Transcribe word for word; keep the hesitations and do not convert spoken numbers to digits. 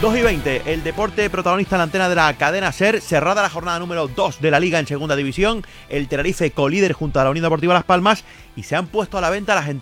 dos y veinte, el deporte protagonista en la antena de la cadena SER, cerrada la jornada número dos de la Liga en Segunda División, el Tenerife colíder junto a la Unión Deportiva Las Palmas, y se han puesto a la venta las entradas